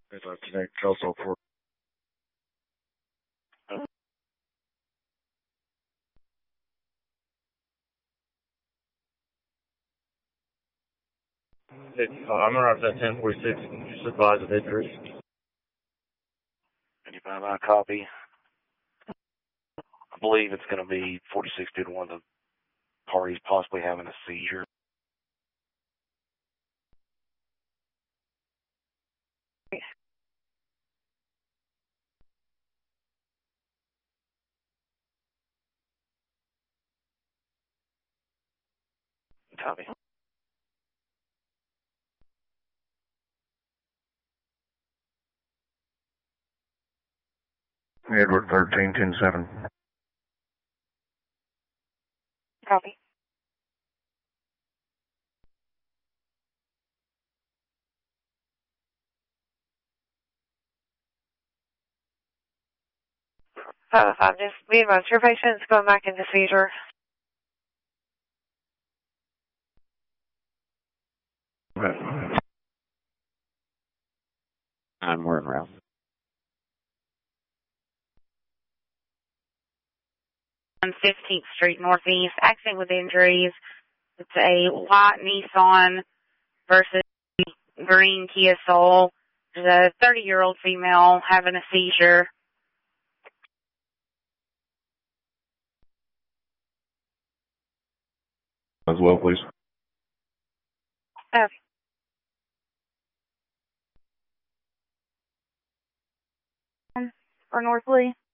I'd like to thank Kelso for. I'm around at 1046. Just advise of injuries. 55, I copy. I believe it's going to be 46 due to one of the parties possibly having a seizure. Copy. Edward 13-10-7. Copy. Just be advised, your patient's going back into seizure. I'm working around. On 15th Street Northeast, accident with injuries. It's a white Nissan versus green Kia Soul. There's a 30-year-old female having a seizure. As well, please. Okay. For North Lee.